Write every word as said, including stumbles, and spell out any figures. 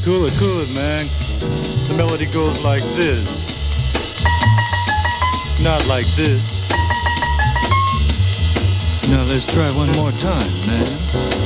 Cool it, cool it, man. The melody goes like this. Not like this. Now let's try one more time, man.